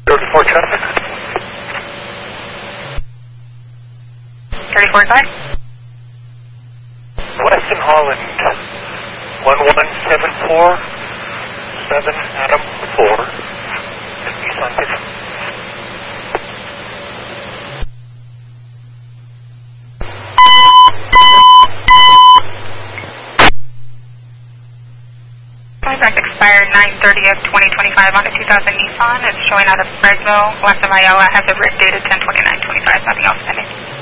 34 traffic. 34 Weston Holland, 1174, 7 Adam 4, Nissan Tiffin. Contract expired 9/30 of 2025 on a 2000 Nissan. It's showing out of Fresno, west of Iowa. Has a written dated 10/29/25. Nothing else pending.